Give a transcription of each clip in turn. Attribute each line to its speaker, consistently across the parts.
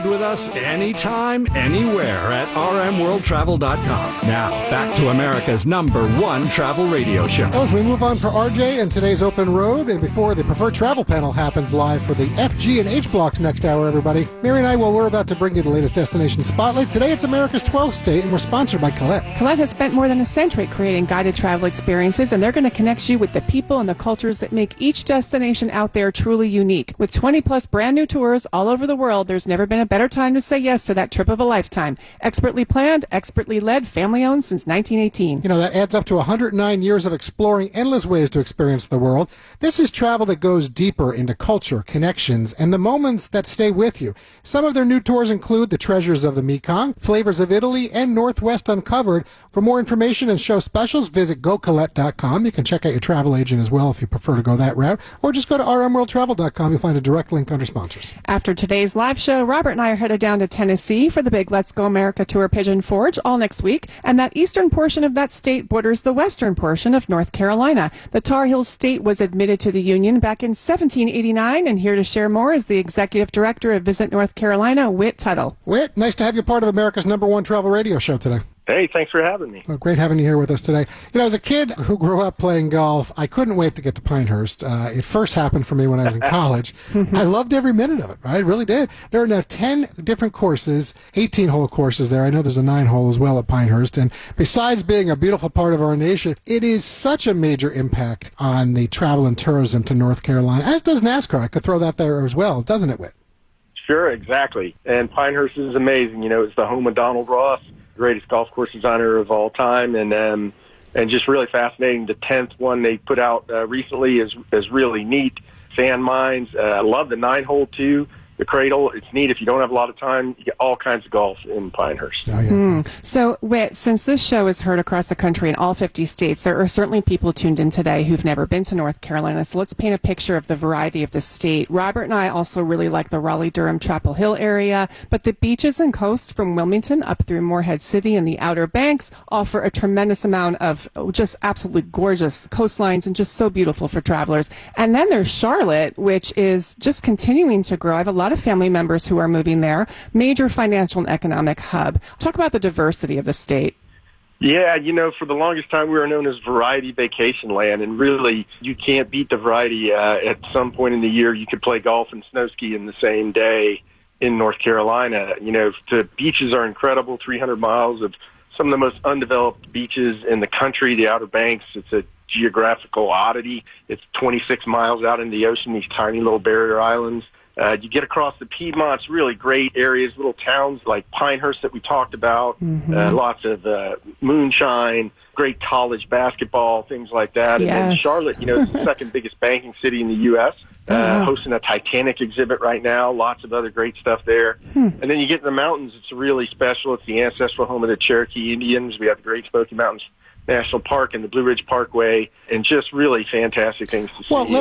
Speaker 1: With us anytime, anywhere at rmworldtravel.com. Now, back to America's #1 travel radio show.
Speaker 2: As we move on for RJ and today's Open Road, and before the Preferred Travel Panel happens live for the FG and H blocks next hour, everybody. Mary and I, we're about to bring you the latest destination spotlight. Today it's America's 12th state, and we're sponsored by Colette.
Speaker 3: Colette has spent more than a century creating guided travel experiences, and they're going to connect you with the people and the cultures that make each destination out there truly unique. With 20-plus brand new tours all over the world, there's never been a better time to say yes to that trip of a lifetime. Expertly planned, expertly led, family-owned since 1918.
Speaker 2: You know, that adds up to 109 years of exploring endless ways to experience the world. This is travel that goes deeper into culture, connections, and the moments that stay with you. Some of their new tours include the Treasures of the Mekong, Flavors of Italy, and Northwest Uncovered. For more information and show specials, visit GoColette.com. You can check out your travel agent as well if you prefer to go that route, or just go to rmworldtravel.com. You'll find a direct link under sponsors.
Speaker 3: After today's live show, Robert and I are headed down to Tennessee for the big Let's Go America Tour Pigeon Forge all next week, and that eastern portion of that state borders the western portion of North Carolina. The Tar Heel State was admitted to the Union back in 1789, and here to share more is the Executive Director of Visit North Carolina, Whit Tuttle.
Speaker 2: Whit, nice to have you part of America's #1 travel radio show today.
Speaker 4: Hey, thanks for having me.
Speaker 2: Well, great having you here with us today. You know, as a kid who grew up playing golf, I couldn't wait to get to Pinehurst. It first happened for me when I was in college. I loved every minute of it. I really did. There are now 10 different courses, 18-hole courses there. I know there's a 9-hole as well at Pinehurst. And besides being a beautiful part of our nation, it is such a major impact on the travel and tourism to North Carolina, as does NASCAR. I could throw that there as well, doesn't it, Whit?
Speaker 4: Sure, exactly. And Pinehurst is amazing. You know, it's the home of Donald Ross, greatest golf course designer of all time, and just really fascinating. The 10th one they put out recently is really neat. Sand mines. I love the 9-hole too. The Cradle, it's neat. If you don't have a lot of time, you get all kinds of golf in Pinehurst.
Speaker 2: Oh, yeah.
Speaker 3: So, Whit, since this show is heard across the country in all 50 states, there are certainly people tuned in today who've never been to North Carolina. So let's paint a picture of the variety of the state. Robert and I also really like the Raleigh-Durham Chapel Hill area, but the beaches and coasts from Wilmington up through Morehead City and the Outer Banks offer a tremendous amount of just absolutely gorgeous coastlines and just so beautiful for travelers. And then there's Charlotte, which is just continuing to grow. I have a lot of family members who are moving there. Major financial and economic hub. Talk about the diversity of the state.
Speaker 4: Yeah, you know, for the longest time we were known as Variety Vacation Land, and really you can't beat the variety. At some point in the year you could play golf and snow ski in the same day in North Carolina. You know, the beaches are incredible, 300 miles of some of the most undeveloped beaches in the country. The Outer Banks, it's a geographical oddity. It's 26 miles out in the ocean, these tiny little barrier islands. You get across the Piedmont's really great areas, little towns like Pinehurst that we talked about, lots of moonshine, great college basketball, things like that.
Speaker 3: Yes.
Speaker 4: And then Charlotte, you know, is the second biggest banking city in the U.S., hosting a Titanic exhibit right now, lots of other great stuff there. And then you get in the mountains, it's really special. It's the ancestral home of the Cherokee Indians. We have the Great Smoky Mountains National Park and the Blue Ridge Parkway, and just really fantastic things to see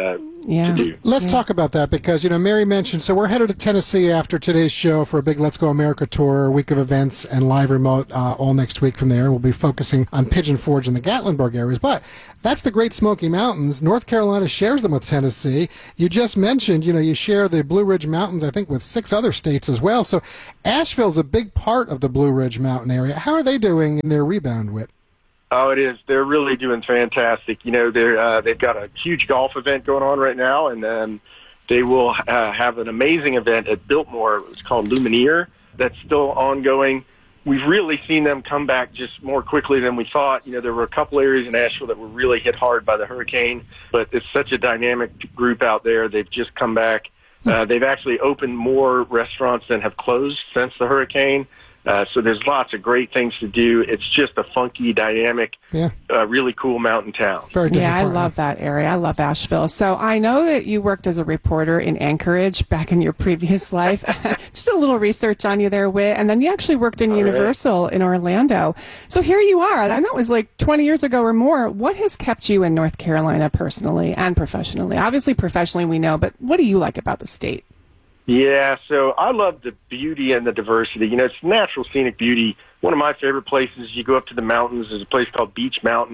Speaker 4: to do.
Speaker 2: Let's talk about that because, you know, Mary mentioned, so we're headed to Tennessee after today's show for a big Let's Go America tour, a week of events and live remote all next week from there. We'll be focusing on Pigeon Forge and the Gatlinburg areas, but that's the Great Smoky Mountains. North Carolina shares them with Tennessee. You just mentioned, you know, you share the Blue Ridge Mountains, I think, with 6 other states as well. So Asheville's a big part of the Blue Ridge Mountain area. How are they doing in their rebound, Whit?
Speaker 4: Oh, it is. They're really doing fantastic. You know, they've got a huge golf event going on right now, and they will have an amazing event at Biltmore. It's called Lumineer. That's still ongoing. We've really seen them come back just more quickly than we thought. You know, there were a couple areas in Asheville that were really hit hard by the hurricane, but it's such a dynamic group out there. They've just come back. They've actually opened more restaurants than have closed since the hurricane. So there's lots of great things to do. It's just a funky, dynamic, really cool mountain town.
Speaker 3: Yeah, I love that area. I love Asheville. So I know that you worked as a reporter in Anchorage back in your previous life. Just a little research on you there, Whit. And then you actually worked in Universal in Orlando. So here you are. And that was like 20 years ago or more. What has kept you in North Carolina personally and professionally? Obviously, professionally we know, but what do you like about the state?
Speaker 4: Yeah, so I love the beauty and the diversity. You know, it's natural scenic beauty. One of my favorite places, you go up to the mountains, is a place called Beech Mountain.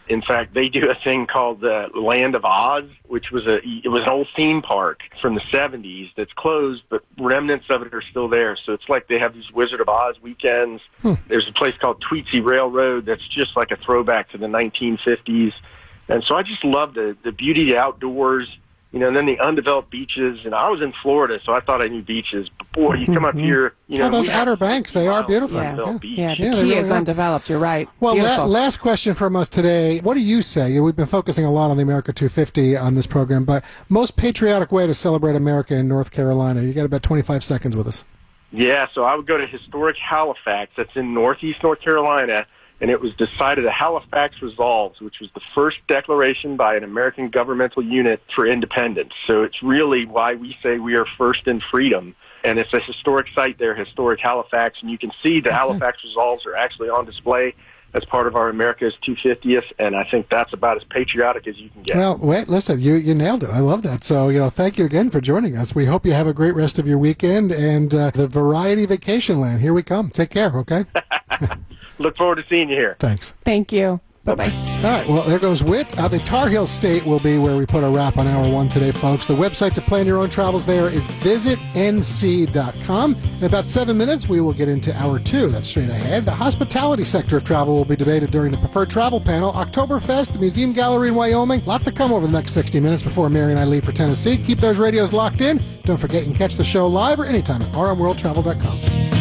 Speaker 4: In fact, they do a thing called the Land of Oz, which was an old theme park from the 70s that's closed, but remnants of it are still there. So it's like they have these Wizard of Oz weekends. There's a place called Tweetsie Railroad that's just like a throwback to the 1950s. And so I just love the beauty of the outdoors, and then the undeveloped beaches. And I was in Florida, so I thought I knew beaches. But boy, you come up here,
Speaker 2: those Outer Banks, they are beautiful.
Speaker 3: The key
Speaker 2: really
Speaker 3: is undeveloped. You're right.
Speaker 2: Well, last question from us today. What do you say? We've been focusing a lot on the America 250 on this program, but most patriotic way to celebrate America in North Carolina? You got about 25 seconds with us.
Speaker 4: Yeah, so I would go to historic Halifax. That's in northeast North Carolina. And it was decided the Halifax Resolves, which was the first declaration by an American governmental unit for independence. So it's really why we say we are first in freedom. And it's a historic site there, historic Halifax. And you can see the Halifax Resolves are actually on display as part of our America's 250th. And I think that's about as patriotic as you can get.
Speaker 2: Well, wait, listen, you nailed it. I love that. So, thank you again for joining us. We hope you have a great rest of your weekend. And the Variety Vacation Land, here we come. Take care, okay?
Speaker 4: Look forward to seeing you here.
Speaker 2: Thanks.
Speaker 3: Thank you. Bye-bye.
Speaker 2: All right, well, there goes Whit. The Tar Heel State will be where we put a wrap on Hour 1 today, folks. The website to plan your own travels there is visitnc.com. In about 7 minutes, we will get into Hour 2. That's straight ahead. The hospitality sector of travel will be debated during the Preferred Travel Panel. Oktoberfest, the Museum Gallery in Wyoming. A lot to come over the next 60 minutes before Mary and I leave for Tennessee. Keep those radios locked in. Don't forget you can catch the show live or anytime at rmworldtravel.com.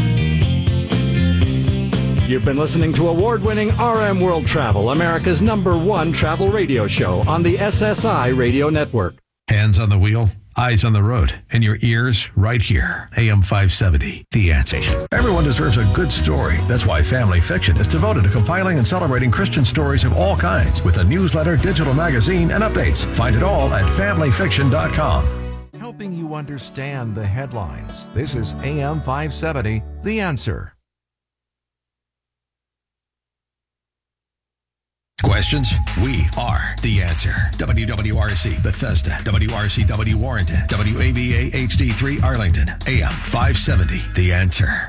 Speaker 1: You've been listening to award-winning RM World Travel, America's #1 travel radio show on the SSI Radio Network.
Speaker 5: Hands on the wheel, eyes on the road, and your ears right here. AM 570, The Answer. Everyone deserves a good story. That's why Family Fiction is devoted to compiling and celebrating Christian stories of all kinds with a newsletter, digital magazine, and updates. Find it all at familyfiction.com.
Speaker 6: Helping you understand the headlines. This is AM 570, The Answer.
Speaker 5: Questions? We are The Answer. WWRC Bethesda, WRCW Warrenton, WAVA HD3 Arlington, AM 570, The Answer.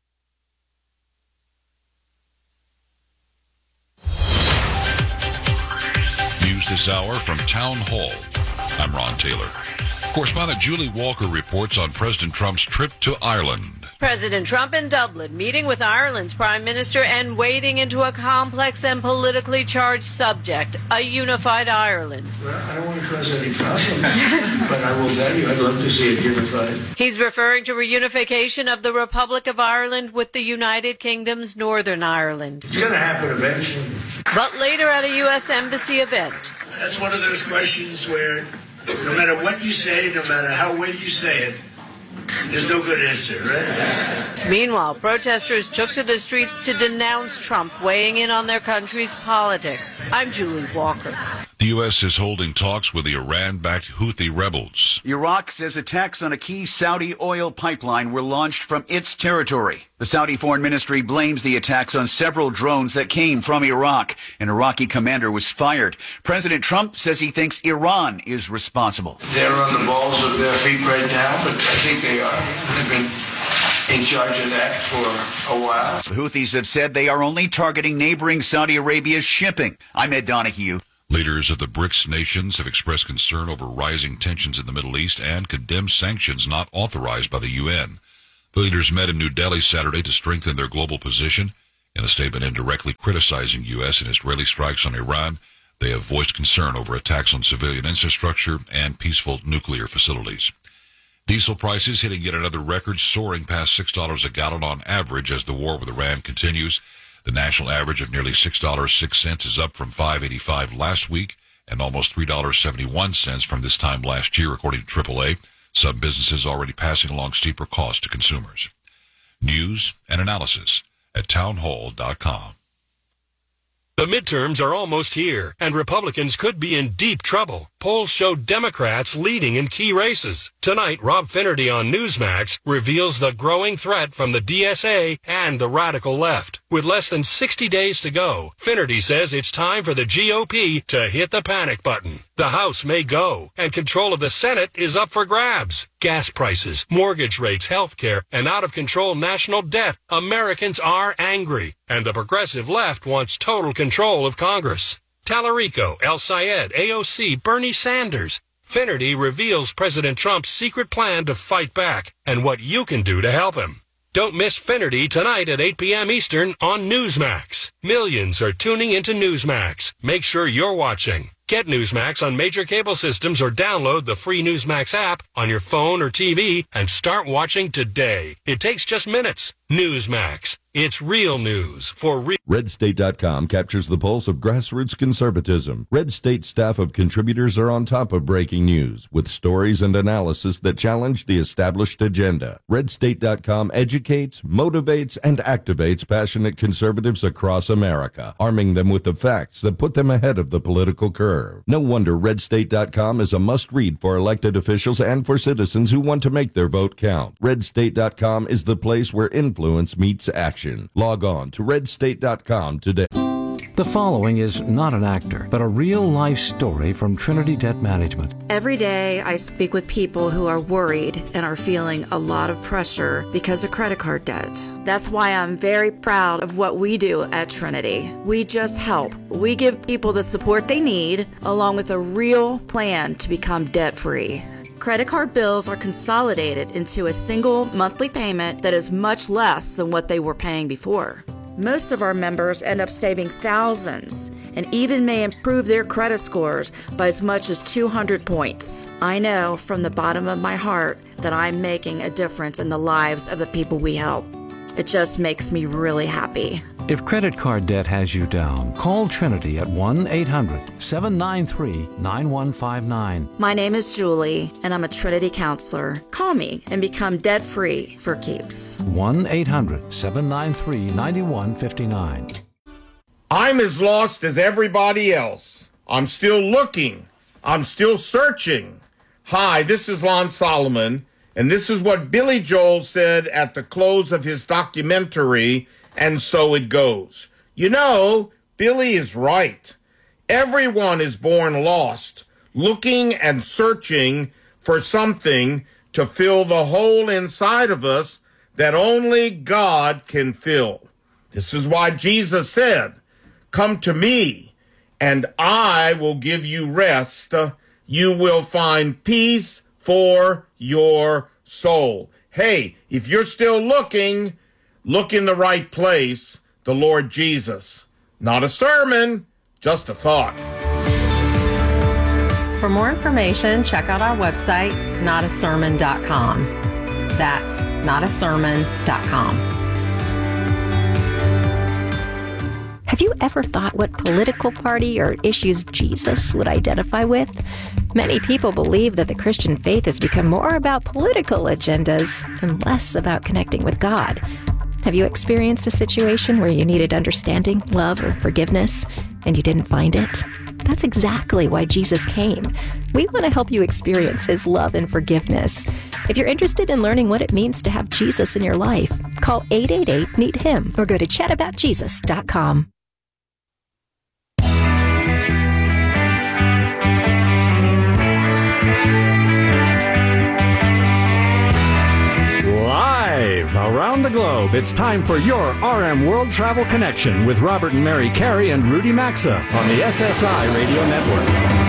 Speaker 7: News this hour from Town Hall. I'm Ron Taylor. Correspondent Julie Walker reports on President Trump's trip to Ireland.
Speaker 8: President Trump in Dublin, meeting with Ireland's Prime Minister and wading into a complex and politically charged subject, a unified Ireland.
Speaker 9: Well, I don't want to cause any trouble, but I will tell you, I'd love to see it unified.
Speaker 8: He's referring to reunification of the Republic of Ireland with the United Kingdom's Northern Ireland.
Speaker 9: It's going to happen eventually.
Speaker 8: But later at a U.S. Embassy event.
Speaker 9: That's one of those questions where no matter what you say, no matter how well you say it, there's no good answer, right?
Speaker 8: Meanwhile, protesters took to the streets to denounce Trump weighing in on their country's politics. I'm Julie Walker.
Speaker 7: The U.S. is holding talks with the Iran-backed Houthi rebels.
Speaker 10: Iraq says attacks on a key Saudi oil pipeline were launched from its territory. The Saudi Foreign Ministry blames the attacks on several drones that came from Iraq. An Iraqi commander was fired. President Trump says he thinks Iran is responsible.
Speaker 9: They're on the balls of their feet right now, but I think they are. They've been in charge of that for a while.
Speaker 10: The Houthis have said they are only targeting neighboring Saudi Arabia's shipping. I'm Ed Donahue.
Speaker 7: Leaders of the BRICS nations have expressed concern over rising tensions in the Middle East and condemned sanctions not authorized by the UN. The leaders met in New Delhi Saturday to strengthen their global position. In a statement indirectly criticizing U.S. and Israeli strikes on Iran, they have voiced concern over attacks on civilian infrastructure and peaceful nuclear facilities. Diesel prices hitting yet another record, soaring past $6 a gallon on average as the war with Iran continues. The national average of nearly $6.06 is up from $5.85 last week and almost $3.71 from this time last year, according to AAA. Some businesses already passing along steeper costs to consumers. News and analysis at townhall.com.
Speaker 11: The midterms are almost here, and Republicans could be in deep trouble. Polls show Democrats leading in key races. Tonight, Rob Finnerty on Newsmax reveals the growing threat from the DSA and the radical left. With less than 60 days to go, Finnerty says it's time for the GOP to hit the panic button. The House may go, and control of the Senate is up for grabs. Gas prices, mortgage rates, health care, and out-of-control national debt. Americans are angry, and the progressive left wants total control of Congress. Tallarico, El Sayed, AOC, Bernie Sanders. Finnerty reveals President Trump's secret plan to fight back and what you can do to help him. Don't miss Finnerty tonight at 8 p.m. Eastern on Newsmax. Millions are tuning into Newsmax. Make sure you're watching. Get Newsmax on major cable systems or download the free Newsmax app on your phone or TV and start watching today. It takes just minutes. Newsmax. It's real news for real.
Speaker 12: RedState.com captures the pulse of grassroots conservatism. Red State staff of contributors are on top of breaking news with stories and analysis that challenge the established agenda. RedState.com educates, motivates, and activates passionate conservatives across America, arming them with the facts that put them ahead of the political curve. No wonder RedState.com is a must-read for elected officials and for citizens who want to make their vote count. RedState.com is the place where influence meets action. Log on to redstate.com today.
Speaker 13: The following is not an actor, but a real-life story from Trinity Debt Management.
Speaker 14: Every day I speak with people who are worried and are feeling a lot of pressure because of credit card debt. That's why I'm very proud of what we do at Trinity. We just help. We give people the support they need, along with a real plan to become debt-free. Credit card bills are consolidated into a single monthly payment that is much less than what they were paying before. Most of our members end up saving thousands and even may improve their credit scores by as much as 200 points. I know from the bottom of my heart that I'm making a difference in the lives of the people we help. It just makes me really happy.
Speaker 13: If credit card debt has you down, call Trinity at 1-800-793-9159.
Speaker 14: My name is Julie, and I'm a Trinity counselor. Call me and become debt-free for keeps.
Speaker 13: 1-800-793-9159.
Speaker 15: I'm as lost as everybody else. I'm still looking. I'm still searching. Hi, this is Lon Solomon, and this is what Billy Joel said at the close of his documentary, And So It Goes. You know, Billy is right. Everyone is born lost, looking and searching for something to fill the hole inside of us that only God can fill. This is why Jesus said, "Come to me, and I will give you rest. You will find peace for your soul." Hey, if you're still looking, look in the right place, the Lord Jesus. Not a sermon, just a thought.
Speaker 16: For more information, check out our website, notasermon.com. That's notasermon.com.
Speaker 17: Have you ever thought what political party or issues Jesus would identify with? Many people believe that the Christian faith has become more about political agendas and less about connecting with God. Have you experienced a situation where you needed understanding, love, or forgiveness, and you didn't find it? That's exactly why Jesus came. We want to help you experience his love and forgiveness. If you're interested in learning what it means to have Jesus in your life, call 888-NEED-HIM or go to chataboutjesus.com.
Speaker 1: Live around the globe, it's time for your RM World Travel Connection with Robert and Mary Carey and Rudy Maxa on the SSI Radio Network.